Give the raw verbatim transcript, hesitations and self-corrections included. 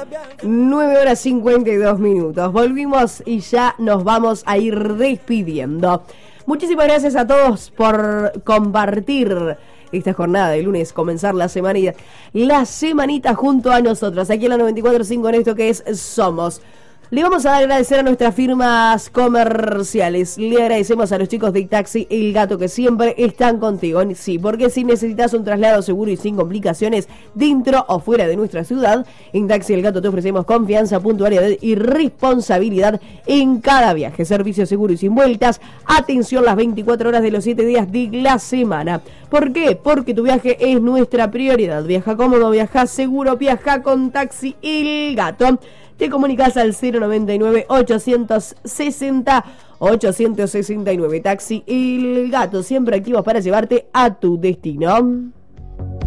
nueve horas cincuenta y dos minutos. Volvimos y ya nos vamos a ir despidiendo. Muchísimas gracias a todos por compartir esta jornada de lunes, comenzar la semanita, la semanita junto a nosotros, aquí en la noventa y cuatro punto cinco en esto que es Somos. Le vamos a agradecer a nuestras firmas comerciales. Le agradecemos a los chicos de Taxi El Gato que siempre están contigo. Sí, porque si necesitas un traslado seguro y sin complicaciones dentro o fuera de nuestra ciudad, en Taxi El Gato te ofrecemos confianza, puntualidad y responsabilidad en cada viaje. Servicio seguro y sin vueltas. Atención las veinticuatro horas de los siete días de la semana. ¿Por qué? Porque tu viaje es nuestra prioridad. Viaja cómodo, viaja seguro, viaja con Taxi El Gato. Te comunicas al cero noventa y nueve, ochocientos sesenta, ochocientos sesenta y nueve. Taxi El Gato, siempre activos para llevarte a tu destino.